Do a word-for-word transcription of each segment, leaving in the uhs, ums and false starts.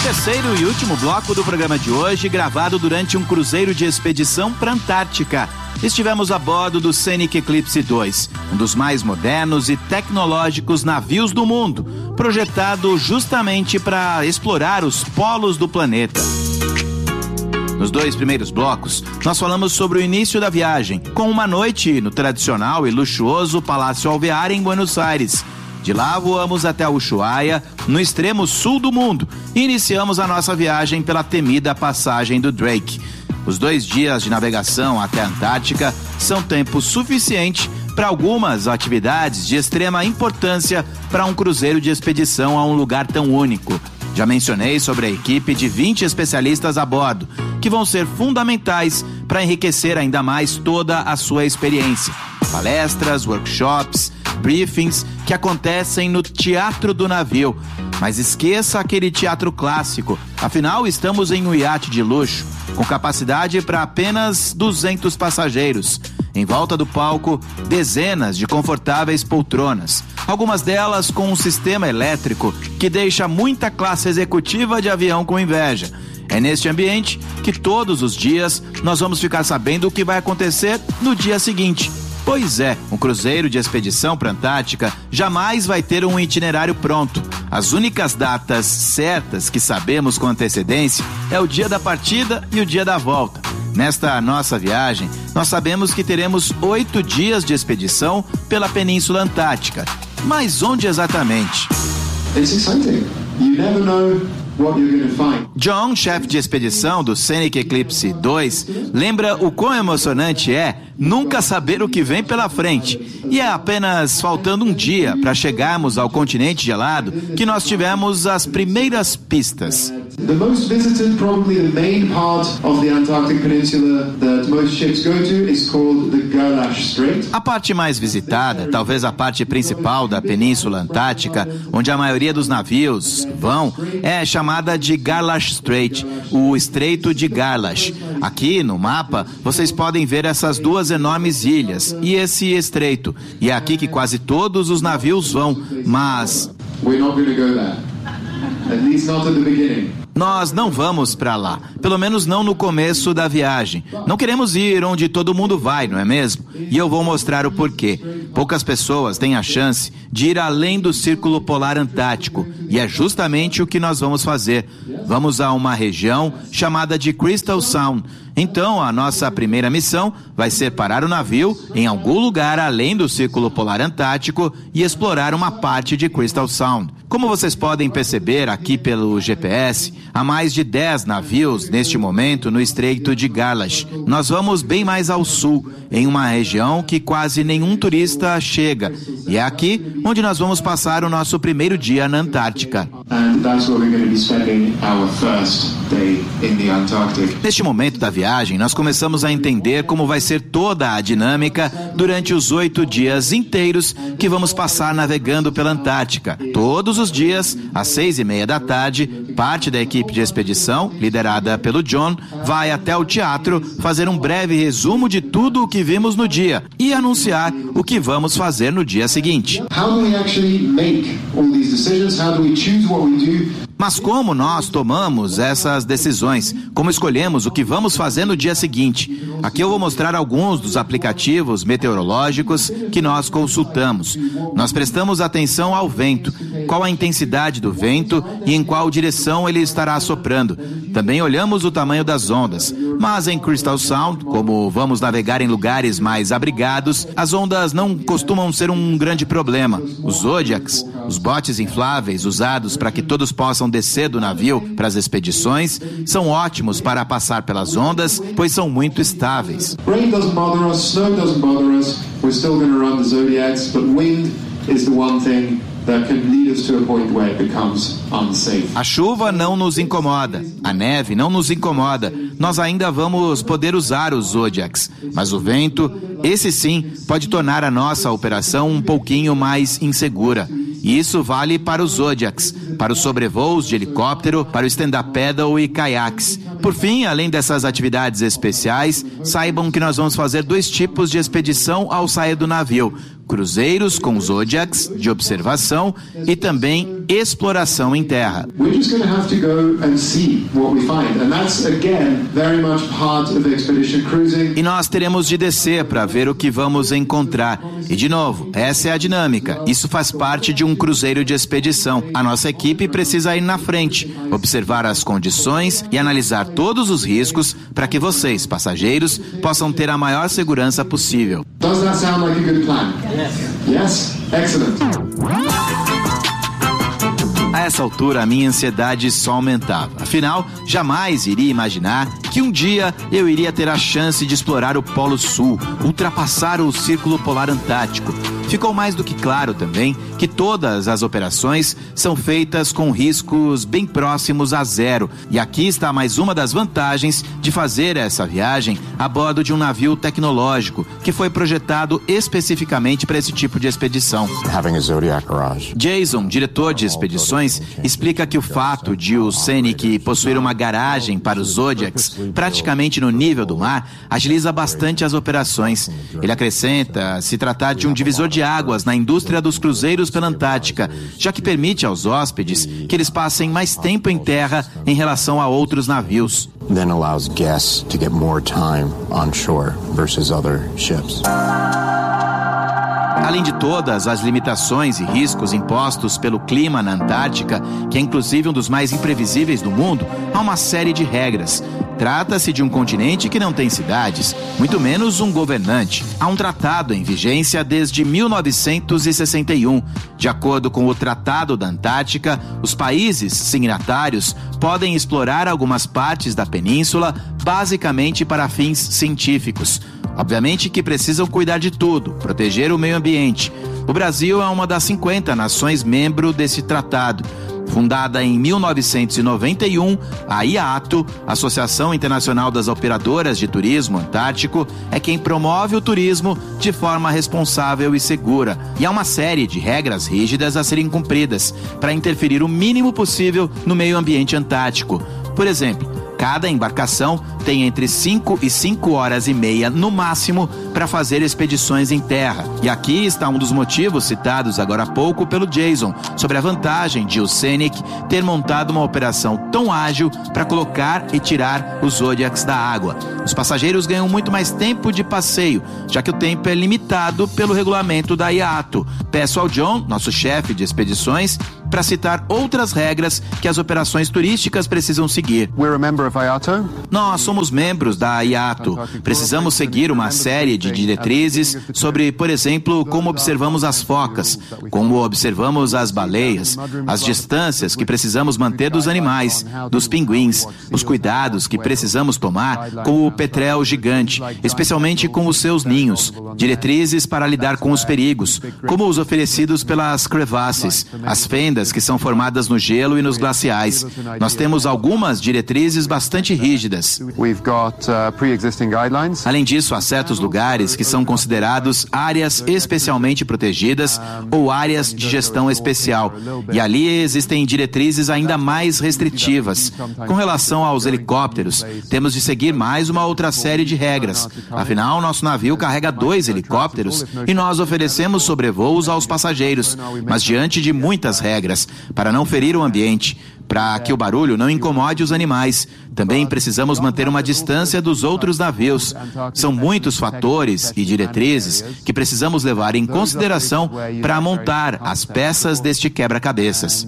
Terceiro e último bloco do programa de hoje, gravado durante um cruzeiro de expedição para a Antártica. Estivemos a bordo do Scenic Eclipse dois, um dos mais modernos e tecnológicos navios do mundo, projetado justamente para explorar os polos do planeta. Nos dois primeiros blocos, nós falamos sobre o início da viagem, com uma noite no tradicional e luxuoso Palácio Alvear em Buenos Aires. De lá voamos até Ushuaia, no extremo sul do mundo, e iniciamos a nossa viagem pela temida passagem do Drake. Os dois dias de navegação até a Antártica são tempo suficiente para algumas atividades de extrema importância para um cruzeiro de expedição a um lugar tão único. Já mencionei sobre a equipe de vinte especialistas a bordo, que vão ser fundamentais para enriquecer ainda mais toda a sua experiência. Palestras, workshops, briefings que acontecem no teatro do navio. Mas esqueça aquele teatro clássico, afinal estamos em um iate de luxo, com capacidade para apenas duzentos passageiros. Em volta do palco, dezenas de confortáveis poltronas, algumas delas com um sistema elétrico que deixa muita classe executiva de avião com inveja. É neste ambiente que todos os dias nós vamos ficar sabendo o que vai acontecer no dia seguinte. Pois é, um cruzeiro de expedição para a Antártica jamais vai ter um itinerário pronto. As únicas datas certas que sabemos com antecedência é o dia da partida e o dia da volta. Nesta nossa viagem, nós sabemos que teremos oito dias de expedição pela Península Antártica. Mas onde exatamente? It's exciting. You never know what you're going to find. John, chefe de expedição do Scenic Eclipse dois, lembra o quão emocionante é nunca saber o que vem pela frente. E é apenas faltando um dia para chegarmos ao continente gelado que nós tivemos as primeiras pistas. The most visited, probably the main part of the Antarctic Peninsula that most ships go to is called the Gerlache Strait. A parte mais visitada, talvez a parte principal da Península Antártica, onde a maioria dos navios vão, é chamada de Gerlache Strait, o Estreito de Gerlache. Aqui no mapa, vocês podem ver essas duas enormes ilhas e esse estreito. E é aqui que quase todos os navios vão, mas We're not going to go there. At least not at the beginning. nós não vamos para lá, pelo menos não no começo da viagem. Não queremos ir onde todo mundo vai, não é mesmo? E eu vou mostrar o porquê. Poucas pessoas têm a chance de ir além do Círculo Polar Antártico, e é justamente o que nós vamos fazer. Vamos a uma região chamada de Crystal Sound. Então, a nossa primeira missão vai ser parar o navio em algum lugar além do Círculo Polar Antártico e explorar uma parte de Crystal Sound. Como vocês podem perceber aqui pelo G P S, há mais de dez navios neste momento no Estreito de Gerlache. Nós vamos bem mais ao sul, em uma região que quase nenhum turista chega. E é aqui onde nós vamos passar o nosso primeiro dia na Antártica. And that's where we're going to be spending our first day in the Antarctic. Neste momento da viagem, nós começamos a entender como vai ser toda a dinâmica durante os oito dias inteiros que vamos passar navegando pela Antártica. Todos os dias, às seis e meia da tarde, parte da equipe de expedição, liderada pelo John, vai até o teatro fazer um breve resumo de tudo o que vimos no dia e anunciar o que vamos fazer no dia seguinte. How do we actually make all these decisions? How do we choose what we do? Mas como nós tomamos essas decisões? Como escolhemos o que vamos fazer no dia seguinte? Aqui eu vou mostrar alguns dos aplicativos meteorológicos que nós consultamos. Nós prestamos atenção ao vento, qual a intensidade do vento e em qual direção ele estará soprando. Também olhamos o tamanho das ondas. Mas em Crystal Sound, como vamos navegar em lugares mais abrigados, as ondas não costumam ser um grande problema. Os Zodiacs, os botes infláveis usados para que todos possam descer do navio para as expedições, são ótimos para passar pelas ondas, pois são muito estáveis. Rain doesn't bother us, snow doesn't bother us. We're still going to run the Zodiacs, but wind is the one thing that can lead us to a point where it becomes unsafe. A chuva não nos incomoda, a neve não nos incomoda. Nós ainda vamos poder usar os Zodiacs, mas o vento, esse sim, pode tornar a nossa operação um pouquinho mais insegura. E isso vale para os Zodiacs, para os sobrevoos de helicóptero, para o stand-up paddle e caiaques. Por fim, além dessas atividades especiais, saibam que nós vamos fazer dois tipos de expedição ao sair do navio: cruzeiros com Zodiacs de observação e também exploração em terra. We're just going to have to go and see what we find, and that's again very much part of expedition cruising. E nós teremos de descer para ver o que vamos encontrar. E de novo, essa é a dinâmica. Isso faz parte de um cruzeiro de expedição. A nossa equipe precisa ir na frente, observar as condições e analisar todos os riscos para que vocês, passageiros, possam ter a maior segurança possível. Does that sound like a good plan? Yes. Yes? Excellent. A essa altura, a minha ansiedade só aumentava. Afinal, jamais iria imaginar que um dia eu iria ter a chance de explorar o Polo Sul, ultrapassar o Círculo Polar Antártico. Ficou mais do que claro também que todas as operações são feitas com riscos bem próximos a zero. E aqui está mais uma das vantagens de fazer essa viagem a bordo de um navio tecnológico que foi projetado especificamente para esse tipo de expedição. Jason, diretor de expedições, explica que o fato de o Scenic possuir uma garagem para os Zodiacs praticamente no nível do mar agiliza bastante as operações. Ele acrescenta se tratar de um divisor de águas na indústria dos cruzeiros pela Antártica, já que permite aos hóspedes que eles passem mais tempo em terra em relação a outros navios. Then allows guests to get more time on shore versus other ships. Além de todas as limitações e riscos impostos pelo clima na Antártica, que é inclusive um dos mais imprevisíveis do mundo, há uma série de regras. Trata-se de um continente que não tem cidades, muito menos um governante. Há um tratado em vigência desde mil novecentos e sessenta e um. De acordo com o Tratado da Antártica, os países signatários podem explorar algumas partes da península, basicamente para fins científicos. Obviamente que precisam cuidar de tudo, proteger o meio ambiente. O Brasil é uma das cinquenta nações membro desse tratado. Fundada em mil novecentos e noventa e um, a I A T O, Associação Internacional das Operadoras de Turismo Antártico, é quem promove o turismo de forma responsável e segura. E há uma série de regras rígidas a serem cumpridas para interferir o mínimo possível no meio ambiente antártico. Por exemplo, cada embarcação tem entre cinco e cinco horas e meia no máximo para fazer expedições em terra. E aqui está um dos motivos citados agora há pouco pelo Jason, sobre a vantagem de o Scenic ter montado uma operação tão ágil para colocar e tirar os Zodiacs da água. Os passageiros ganham muito mais tempo de passeio, já que o tempo é limitado pelo regulamento da I A T O. Peço ao John, nosso chefe de expedições, para citar outras regras que as operações turísticas precisam seguir. We're a member of I A T O. Nós somos membros da I A T O. Precisamos seguir uma série de diretrizes sobre, por exemplo, como observamos as focas, como observamos as baleias, as distâncias que precisamos manter dos animais, dos pinguins, os cuidados que precisamos tomar com o petrel gigante, especialmente com os seus ninhos, diretrizes para lidar com os perigos, como os oferecidos pelas crevasses, as fendas que são formadas no gelo e nos glaciais. Nós temos algumas diretrizes bastante rígidas. Além disso, há certos lugares que são considerados áreas especialmente protegidas ou áreas de gestão especial. E ali existem diretrizes ainda mais restritivas. Com relação aos helicópteros, temos de seguir mais uma outra série de regras. Afinal, nosso navio carrega dois helicópteros e nós oferecemos sobrevoos aos passageiros, mas diante de muitas regras, para não ferir o ambiente, para que o barulho não incomode os animais. Também precisamos manter uma distância dos outros navios. São muitos fatores e diretrizes que precisamos levar em consideração para montar as peças deste quebra-cabeças.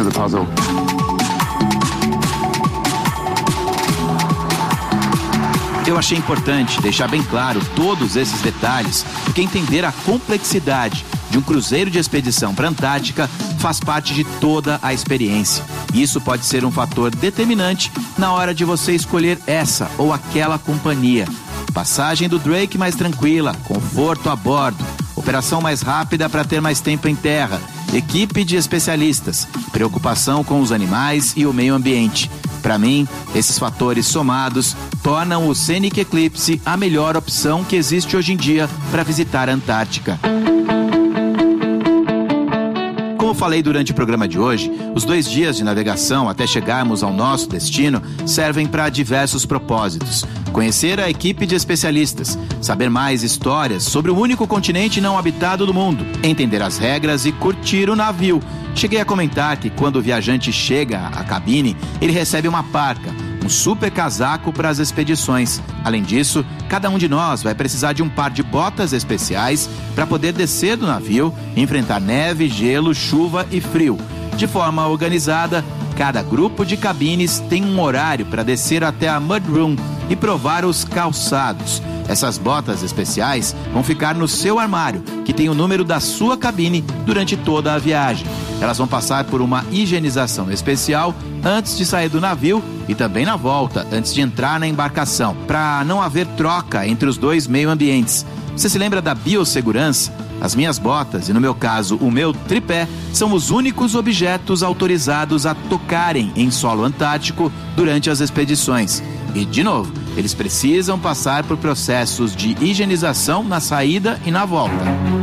Eu achei importante deixar bem claro todos esses detalhes, porque entender a complexidade de um cruzeiro de expedição para a Antártica faz parte de toda a experiência. Isso pode ser um fator determinante na hora de você escolher essa ou aquela companhia. Passagem do Drake mais tranquila, conforto a bordo, operação mais rápida para ter mais tempo em terra, equipe de especialistas, preocupação com os animais e o meio ambiente. Para mim, esses fatores somados tornam o Scenic Eclipse a melhor opção que existe hoje em dia para visitar a Antártica. Como Como falei durante o programa de hoje, os dois dias de navegação até chegarmos ao nosso destino servem para diversos propósitos. Conhecer a equipe de especialistas, saber mais histórias sobre o único continente não habitado do mundo, entender as regras e curtir o navio. Cheguei a comentar que quando o viajante chega à cabine, ele recebe uma parca, um super casaco para as expedições. Além disso, cada um de nós vai precisar de um par de botas especiais para poder descer do navio e enfrentar neve, gelo, chuva e frio. De forma organizada, cada grupo de cabines tem um horário para descer até a Mud Room e provar os calçados. Essas botas especiais vão ficar no seu armário, que tem o número da sua cabine durante toda a viagem. Elas vão passar por uma higienização especial antes de sair do navio e também na volta, antes de entrar na embarcação, para não haver troca entre os dois meio ambientes. Você se lembra da biossegurança? As minhas botas, e no meu caso o meu tripé, são os únicos objetos autorizados a tocarem em solo antártico durante as expedições. E, de novo, eles precisam passar por processos de higienização na saída e na volta.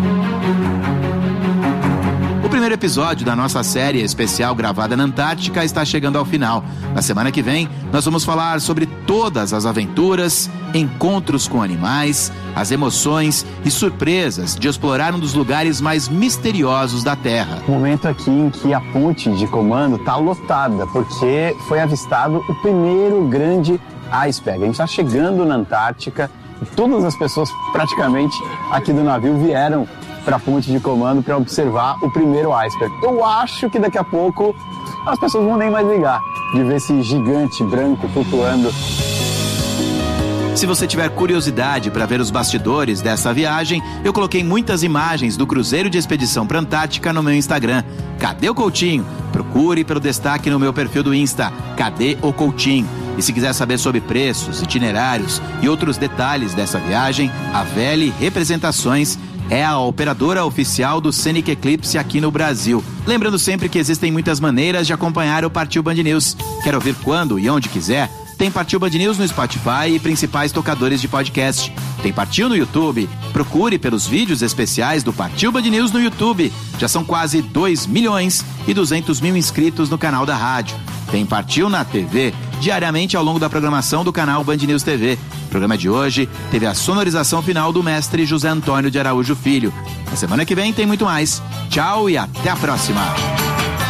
O primeiro episódio da nossa série especial gravada na Antártica está chegando ao final. Na semana que vem, nós vamos falar sobre todas as aventuras, encontros com animais, as emoções e surpresas de explorar um dos lugares mais misteriosos da Terra. Momento aqui em que a ponte de comando está lotada, porque foi avistado o primeiro grande iceberg. A gente está chegando na Antártica e todas as pessoas praticamente aqui do navio vieram para a ponte de comando para observar o primeiro iceberg. Eu acho que daqui a pouco as pessoas vão nem mais ligar de ver esse gigante branco flutuando. Se você tiver curiosidade para ver os bastidores dessa viagem, eu coloquei muitas imagens do cruzeiro de expedição para a Antártica no meu Instagram. Cadê o Coutinho? Procure pelo destaque no meu perfil do Insta, Cadê o Coutinho? E se quiser saber sobre preços, itinerários e outros detalhes dessa viagem, a Vele Representações é a operadora oficial do Scenic Eclipse aqui no Brasil. Lembrando sempre que existem muitas maneiras de acompanhar o Partiu Band News. Quer ouvir quando e onde quiser? Tem Partiu Band News no Spotify e principais tocadores de podcast. Tem Partiu no YouTube. Procure pelos vídeos especiais do Partiu Band News no YouTube. Já são quase dois milhões e duzentos mil inscritos no canal da rádio. Tem Partiu na T V, diariamente ao longo da programação do canal Band News T V. O programa de hoje teve a sonorização final do mestre José Antônio de Araújo Filho. Na semana que vem tem muito mais. Tchau e até a próxima!